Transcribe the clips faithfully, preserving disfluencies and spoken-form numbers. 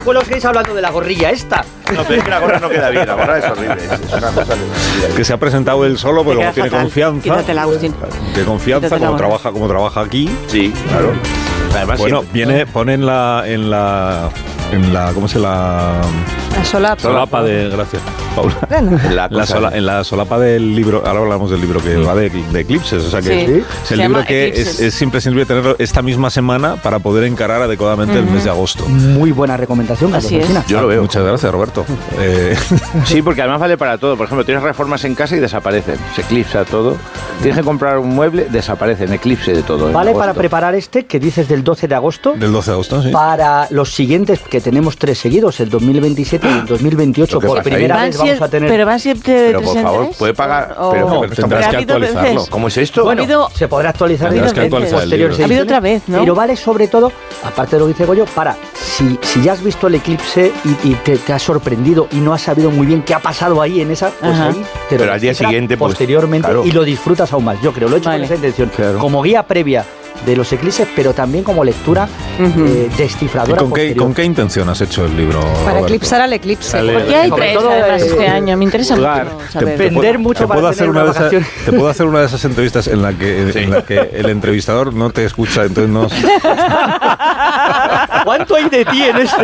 Pues lo seguís hablando de la gorrilla esta. No, pero es que la gorra no queda bien, la gorra es horrible. Es una cosa de... Que se ha presentado él solo, pero luego tiene fatal. confianza. Quítatela, Agustín. De confianza, Quítatela, como bueno. trabaja, como trabaja aquí. Sí, claro. Además, Bueno, siempre- viene, pone en la, en la, en la, ¿cómo se la? La solapa. Solapa de, gracias, Paula. Bueno. la En la, cosa- sola- en la solapa del libro, ahora hablamos del libro que va de, de eclipses, o sea que Sí. es, Sí. es el Se libro llama que es, Eclipses. es imprescindible tenerlo esta misma semana para poder encarar adecuadamente el mes de agosto. Muy buena recomendación, Así Carlos es. Alsina. Yo lo veo. Muchas gracias, Roberto. Eh, Sí, porque además vale para todo. Por ejemplo, tienes reformas en casa y desaparecen. Se eclipsa todo. Tienes que comprar un mueble, desaparecen. Eclipse de todo. en Vale para agosto. preparar este que dices del doce de agosto. del doce de agosto, sí. Para los siguientes, que tenemos tres seguidos, el dos mil veintisiete y el dos mil veintiocho, ¿Lo que por pasa ahí? primera Van vez vamos siempre- a tener... Pero van siempre Pero, de por tres en favor, tres, puede pagar- o- pero- o- pero tendrás ha que habido actualizarlo. veces- ¿Cómo es esto? Bueno, ha habido- se podrá actualizar ha habido Tendrás que veces. actualizar el posteriores libro. Ha habido ediciones, otra vez, ¿no? Pero vale sobre todo, aparte de lo que dice Goyo, para, si, si ya has visto el eclipse y, y te, te has sorprendido y no has sabido muy bien qué ha pasado ahí en esa, pues Ajá. ahí te lo Pero al día descifra siguiente, pues, posteriormente, claro. y lo disfrutas aún más. Yo creo, lo he hecho Vale. con esa intención, Claro. como guía previa de los eclipses, pero también como lectura Ujú. eh, ¿Y descifradora con qué, posterior. con qué intención has hecho el libro, Para Roberto? eclipsar al eclipse. Dale. Porque hay Sobre tres todo, además eh, este año. Me interesa jugar. mucho Te- saber. te Vender puedo- mucho te para puedo tener hacer una una de esas, vacación. te puedo hacer una de esas entrevistas en la que, en la que el entrevistador no te escucha, entonces no. ¿Cuánto hay de ti en este?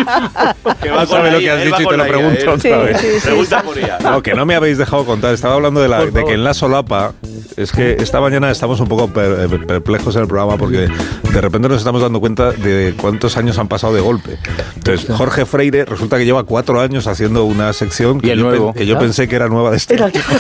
Que No sabe lo que has dicho y te lo pregunto otra Sí, vez. sí, sí. Pregunta por ella. No, que no me habéis dejado contar. Estaba hablando de, la, Por de favor. que en la solapa, es que esta mañana estamos un poco per- per- perplejos en el programa porque de repente nos estamos dando cuenta de cuántos años han pasado de golpe. Entonces, Jorge Freire resulta que lleva cuatro años haciendo una sección que, Y el yo, pen- nuevo. que yo pensé que era nueva de este Era- año.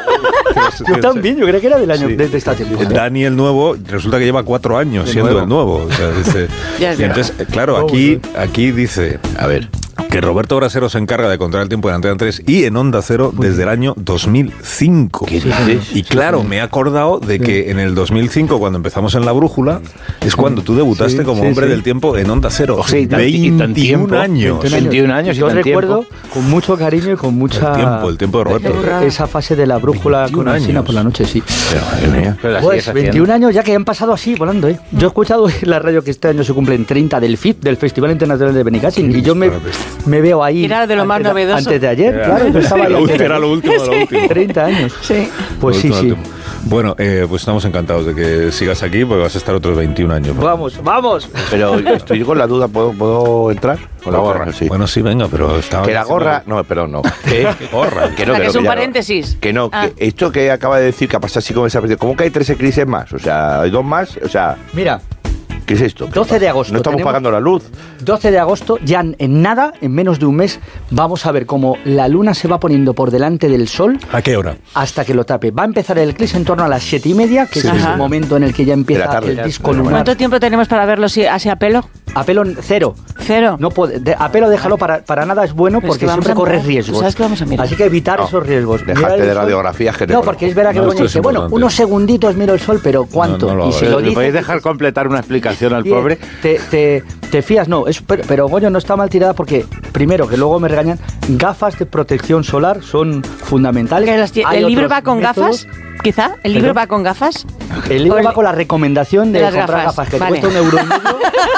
Yo también, yo creo que era del año Sí. de, de esta temporada. Dani el nuevo resulta que lleva cuatro años De siendo nuevo. el nuevo. O sea, dice- Ya es y entonces, eh, claro, aquí, aquí dice, a ver, que Roberto Brasero se encarga de controlar el tiempo en Antena tres y en Onda Cero desde el año dos mil cinco. ¿Qué dices? Y claro, me he acordado de que en el dos mil cinco, cuando empezamos en La Brújula, es cuando tú debutaste Sí, como sí, hombre sí. del tiempo en Onda Cero. O sea, y tan- y tan tiempo. veintiún años. veintiún años y Yo tan recuerdo tiempo. con mucho cariño y con mucha... El tiempo, el tiempo de Roberto. eh, esa fase de la brújula veintiún con Alsina años. por la noche, sí. Pero, madre mía, pero la Pues sigues haciendo. veintiún años ya que han pasado así, volando, ¿eh? Yo he escuchado en la radio que este año se cumplen treinta del F I P, del Festival Internacional de Benicassin, y yo me, me veo ahí... Era de lo más antes novedoso. Antes de ayer, Era- claro, yo estaba ahí Lo antes de Era ayer. lo último de lo último. treinta años. Sí. Pues sí, Lo sí. último. Bueno, eh, pues estamos encantados de que sigas aquí porque vas a estar otros veintiún años. Vamos, vamos. Pero estoy con la duda, ¿puedo, ¿puedo entrar? Con la gorra, sí. Bueno, sí, venga, pero estaba Que la diciendo- gorra... No, perdón, no. ¿Qué? gorra? Que no, O sea, que es no, un ya no. paréntesis. Que no, Ah. que esto que acaba de decir que ha pasado así como esa ¿cómo que hay tres eclipses más? O sea, hay dos más, o sea, Mira, ¿qué es esto? doce de agosto No estamos tenemos- pagando la luz. doce de agosto, ya en- en nada, en menos de un mes, vamos a ver cómo la luna se va poniendo por delante del sol ¿A qué hora? hasta que lo tape. Va a empezar el eclipse en torno a las siete y media, que Sí, es sí. el momento en el que ya empieza De la tarde, el ya, disco de la lunar. ¿Cuánto tiempo tenemos para verlo si- así a pelo? A pelo cero. Cero. No puede, de- a pelo déjalo, para, para nada es bueno Pero es porque que vamos siempre a corres mirar. riesgos. ¿Sabes qué vamos a mirar? Así que evitar No, esos riesgos. dejarte Mirar el de sol. radiografías que te No, conozco. porque es verdad que No, luego esto es dice, bueno, importante. unos segunditos miro el sol, pero ¿cuánto? No, no lo y si hagas. lo ¿Me dices, podéis dejar completar una explicación al Bien, pobre? Te, te, te fías, no, es, pero, pero Goyo no está mal tirada porque, primero, que luego me regañan, gafas de protección solar son fundamentales. Que las- Hay ¿El libro otros va con métodos. gafas? ¿Quizá? ¿El libro ¿Perdón? va con gafas? El libro O el- va con la recomendación de, de las comprar gafas, gafas, que vale. te cuesta un euro y medio.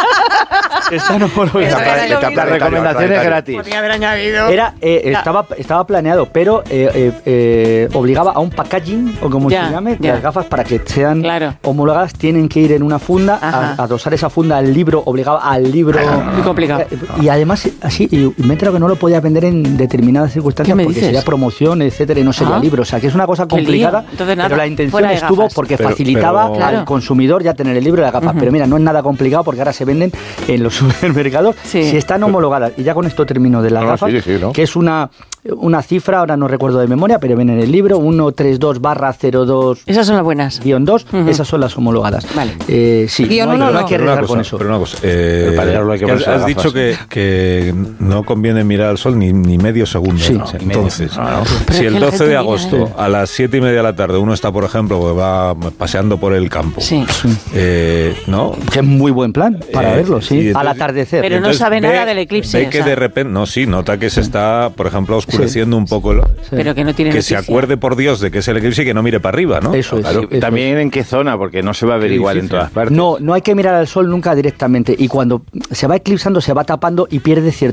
Están homologadas. Eso era lo Esta mismo. recomendación es gratis. Podría haber añadido. Era, eh, Ya. estaba, estaba planeado, pero eh, eh, eh, obligaba a un packaging, o como Ya, se llame, ya. las gafas para que sean Claro. homologadas tienen que ir en una funda, Ajá. a, a adosar esa funda al libro, obligaba al libro. Muy complicado. Eh, Y además, así, y me he enterado que no lo podía vender en determinadas circunstancias ¿Qué me porque dices? sería promoción, etcétera, y no sería Ah. libro. O sea, que es una cosa Qué lío. complicada, Entonces, nada, pero la intención fuera de estuvo gafas. porque Pero- facilitaba pero- al Claro. consumidor ya tener el libro y las gafas. Ujú. Pero mira, no es nada complicado porque ahora se venden en los supermercados Sí. si están homologadas. Y ya con esto termino de las No, no, gafas, sigue, sigue, ¿no? que es una, una cifra, ahora no recuerdo de memoria, pero viene en el libro, ciento treinta y dos barra cero dos Esas son las buenas. guión dos, Ujú. esas son las homologadas. Vale. Eh, sí, Guión no hay, uno no no. hay que Pero una arriesgar cosa, con eso. pero una cosa, eh, Pero para leerlo hay que que has, ponerse las has dicho gafas. que, que no conviene mirar al sol ni, ni medio segundo. Sí. ¿no? No, ni medio. Entonces, No, no. Pero si es que el la doce gente de mira, agosto ¿eh? a las siete y media de la tarde uno está, por ejemplo, que va paseando por el campo, Sí. eh, ¿no? Que es muy buen plan para Eh, verlo, sí, y entonces- al atardecer. Pero no Entonces sabe ve- nada del eclipse, Ve o que sea. de repente, no, sí, nota que se está, por ejemplo, Sí, oscureciendo sí. un poco. Lo, sí. Pero que no tiene Que noticia. se acuerde, por Dios, de que es el eclipse y que no mire para arriba, ¿no? Eso es. Claro. Sí, eso También es. en qué zona, porque no se va a ver Qué igual difícil. en todas partes. No, no hay que mirar al sol nunca directamente. Y cuando se va eclipsando, se va tapando y pierde cierto